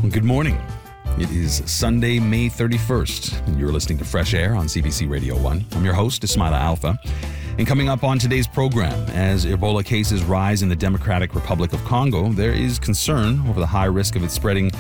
Good morning. It is Sunday, May 31st, and you're listening to Fresh Air on CBC Radio 1. I'm your host, Ismaila Alfa. And coming up on today's program, as Ebola cases rise in the Democratic Republic of Congo, there is concern over the high risk of it spreading,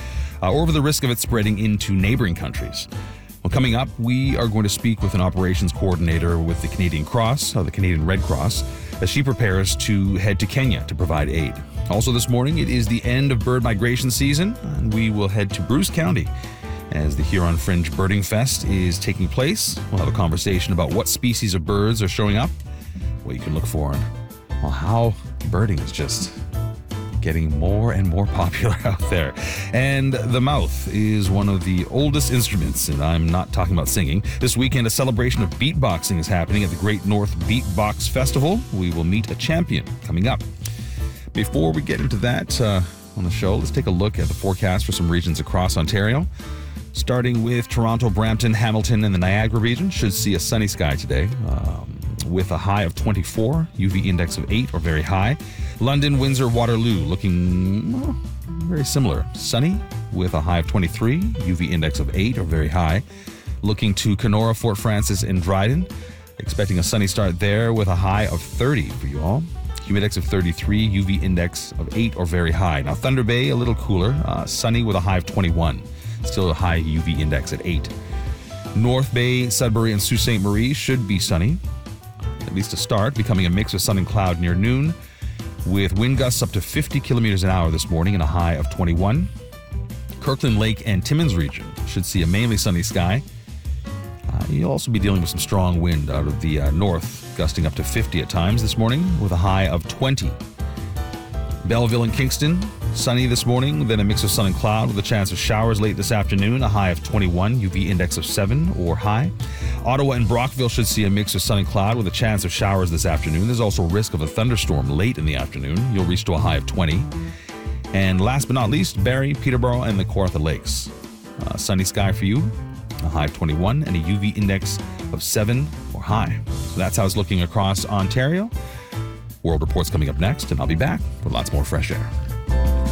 into neighboring countries. Well, coming up, we are going to speak with an operations coordinator with the Canadian Red Cross, as she prepares to head to Kenya to provide aid. Also this morning, it is the end of bird migration season, and we will head to Bruce County as the Huron Fringe Birding Fest is taking place. We'll have a conversation about what species of birds are showing up, what you can look for, and how birding is just getting more and more popular out there. And the mouth is one of the oldest instruments, and I'm not talking about singing. This weekend, a celebration of beatboxing is happening at the Great North Beatbox Festival. We will meet a champion coming up. Before we get into that on the show, let's take a look at the forecast for some regions across Ontario. Starting with Toronto, Brampton, Hamilton, and the Niagara region, should see a sunny sky today with a high of 24, UV index of 8 or very high. London, Windsor, Waterloo looking very similar. Sunny with a high of 23, UV index of 8 or very high. Looking to Kenora, Fort Frances, and Dryden, expecting a sunny start there with a high of 30 for you all. Humidex of 33, UV index of 8 or very high. Now Thunder Bay, a little cooler, sunny with a high of 21. Still a high UV index at 8. North Bay, Sudbury, and Sault Ste. Marie should be sunny, at least to start, becoming a mix of sun and cloud near noon, with wind gusts up to 50 kilometers an hour this morning and a high of 21. Kirkland Lake and Timmins region should see a mainly sunny sky. You'll also be dealing with some strong wind out of the north, gusting up to 50 at times this morning with a high of 20. Belleville and Kingston, sunny this morning, then a mix of sun and cloud with a chance of showers late this afternoon, a high of 21, UV index of 7 or high. Ottawa and Brockville should see a mix of sun and cloud with a chance of showers this afternoon. There's also risk of a thunderstorm late in the afternoon. You'll reach to a high of 20. And last but not least, Barrie, Peterborough, and the Kawartha Lakes. Sunny sky for you, a high of 21, and a UV index of 7 or high. So that's how it's looking across Ontario. World Report's coming up next, and I'll be back with lots more Fresh Air.